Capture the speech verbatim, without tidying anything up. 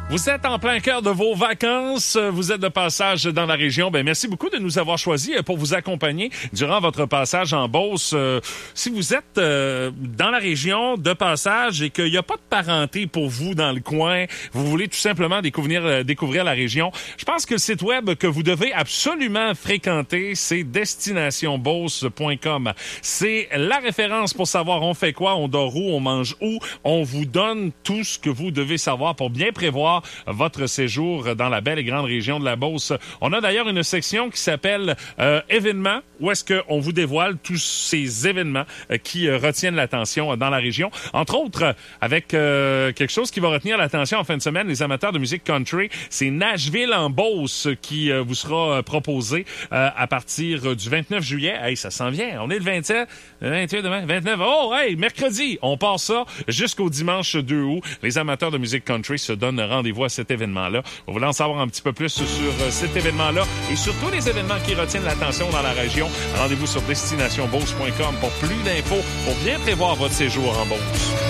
Vous êtes en plein cœur de vos vacances, vous êtes de passage dans la région. Ben merci beaucoup de nous avoir choisis pour vous accompagner durant votre passage en Beauce. Euh, si vous êtes euh, dans la région de passage et qu'il n'y a pas de parenté pour vous dans le coin, vous voulez tout simplement découvrir, euh, découvrir la région, je pense que le site web que vous devez absolument fréquenter, c'est destination beauce point com. C'est la référence pour savoir on fait quoi, on dort où, on mange où. On vous donne tout ce que vous devez savoir pour bien prévoir votre séjour dans la belle et grande région de la Beauce. On a d'ailleurs une section qui s'appelle euh, événements, où est-ce qu'on vous dévoile tous ces événements euh, qui euh, retiennent l'attention euh, dans la région. Entre autres, euh, avec euh, quelque chose qui va retenir l'attention en fin de semaine, les amateurs de musique country, c'est Nashville en Beauce qui euh, vous sera euh, proposé euh, à partir du vingt-neuf juillet. Hey, ça s'en vient. On est le vingt-sept, le vingt-huit demain, vingt-neuf. Oh, hey, mercredi, on passe ça jusqu'au dimanche deux août. Les amateurs de musique country se donnent rendez-vous à cet événement-là. Vous voulez en savoir un petit peu plus sur euh, cet événement-là et sur tous les événements qui retiennent l'attention dans la région. Rendez-vous sur destination beauce point com pour plus d'infos, pour bien prévoir votre séjour en Beauce.